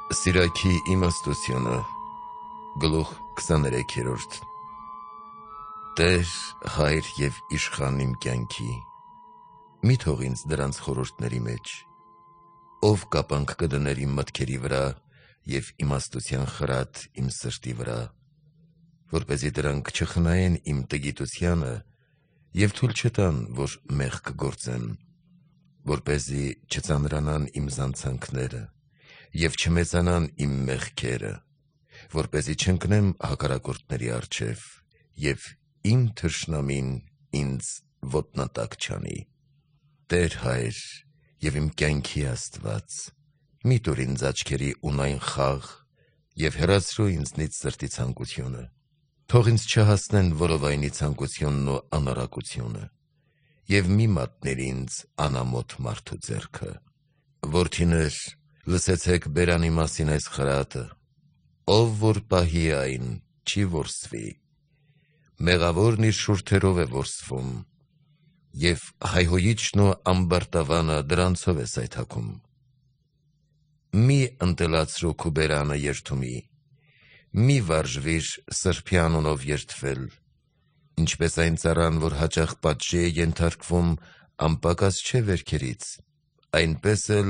Սիրակի իմաստությունը գլուխ 23-րդ Տեր, հայր և իշխան իմ կյանքի, մի թող ինձ դրանց խորհուրդների մեջ, ով կապանք կդներ իմ մտքերի վրա և իմաստության խրատ իմ սրտի վրա, որպեսզի դրանք չխնայեն իմ տգիտությանը և թույլ չտան, որ մեղք գործեմ, որպեսզի չծանրանան իմ զանցանքները և չմեծանան իմ մեղքերը, որպեսզի չընկնեմ հակառակորդների առջև և իմ թշնամին ինձ ոտնատակ չանի: Տեր Հայր և իմ կյանքի Աստված, մի տուր ինձ աչքերի ունայն խաղ և հեռացրու ինձնից սրտի ցանկությունը: Թող ինձ չհասնեն որովայնի ցանկությունն ու անառակությունը և մի մատնիր ինձ անամոթ մարդու ձեռքը: Որդինե՛ր, լսեցեք բերանի մասին այս խրատը. ով որ պահի այն, չի որսվի: Մեղավորն իր շուրթերով է որսվում և հայհոյիչն ու ամբարտավանը դրանցով է սայթաքում: Մի ընտելացրու քու բերանը երդումի, մի վարժվիր սրբի անունով երդվել, ինչպես այն ծառան, որ հաճախ պատժի է ենթարկվում, անպակաս չէ վերքերից, այնպես էլ